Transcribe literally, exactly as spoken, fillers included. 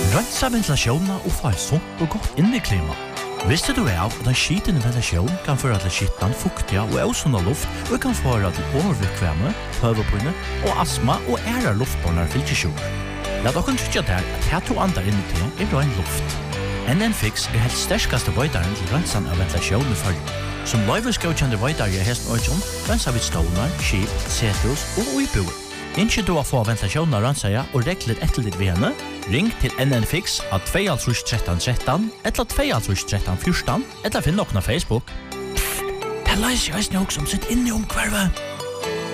Rensa ventilasjonen og få et sunt og godt inneklima. Visste du av at en skitende ventilasjon kan føre til skittan, fuktiga og ausunda luft og kan føre til overvikvemme, høvepinne og astma og ære luftbornar fylkesjur. Lat okken tryggja der at her to andar inni til er rein luft. N N Fix er helt sterskaste veidaren til rensan av ventilasjonen i fargen. Som løyveskaukjande veidare i hesten Øyjon, rensa vid stålar, skip, setus og uibuer. Innskje du å få ventilasjonen av rensaja og regler etterlitt ved henne, ring til N N Fix av to tre tre tre tre eller to tre tre fjorten eller finn noen av Facebook. Psst, det leiser jeg også som sitt inne om hvervet.